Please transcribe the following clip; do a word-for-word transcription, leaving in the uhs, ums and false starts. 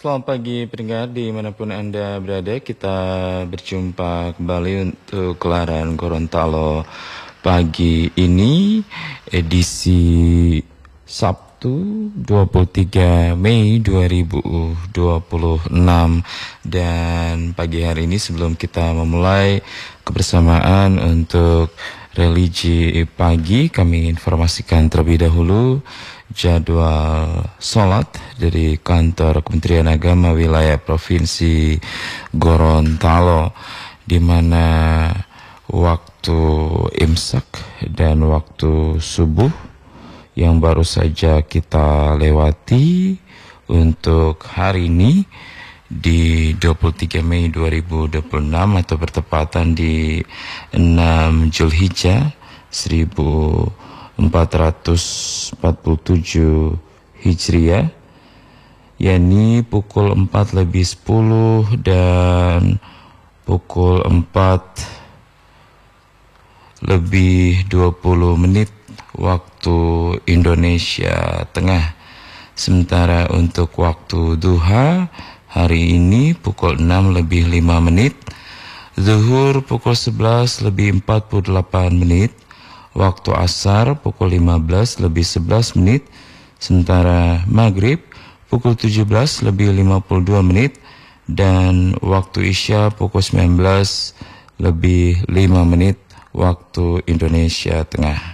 Selamat pagi pendengar dimanapun Anda berada. Kita berjumpa kembali untuk Gelaran Gorontalo pagi ini, edisi Sabtu dua puluh tiga Mei dua ribu dua puluh enam. Dan pagi hari ini sebelum kita memulai kebersamaan untuk religi pagi, kami informasikan terlebih dahulu jadwal sholat dari kantor Kementerian Agama wilayah Provinsi Gorontalo, di mana waktu imsak dan waktu subuh yang baru saja kita lewati untuk hari ini di dua puluh tiga Mei dua ribu dua puluh enam atau bertepatan di enam Zulhijjah seribu empat ratus empat puluh tujuh Hijriah, yakni pukul empat lebih sepuluh dan pukul empat lebih dua puluh menit waktu Indonesia Tengah. Sementara untuk waktu duha hari ini pukul enam lebih lima menit, zuhur pukul sebelas lebih empat puluh delapan menit, waktu asar pukul lima belas lebih sebelas menit, sementara maghrib pukul tujuh belas lebih lima puluh dua menit, dan waktu isya pukul sembilan belas lebih lima menit waktu Indonesia Tengah.